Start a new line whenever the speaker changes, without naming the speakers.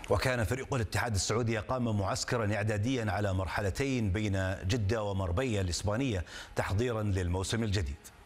وكان فريق الاتحاد السعودي أقام معسكرا إعداديا على مرحلتين بين جدة ومربية الإسبانية تحضيرا للموسم الجديد.